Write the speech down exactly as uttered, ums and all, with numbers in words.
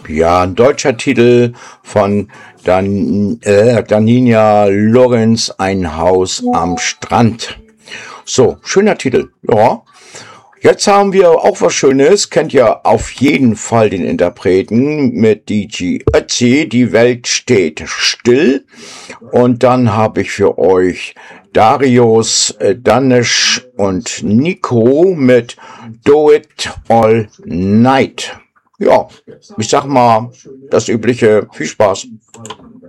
Ja, ein deutscher Titel von Dan äh, Daninia Lorenz, Ein Haus am Strand. So, schöner Titel. Ja. Jetzt haben wir auch was Schönes. Kennt ihr auf jeden Fall den Interpreten mit D J Ötzi. Die Welt steht still. Und dann habe ich für euch Darius, äh, Danish und Nico mit Do It All Night. Ja, ich sag mal das Übliche. Viel Spaß.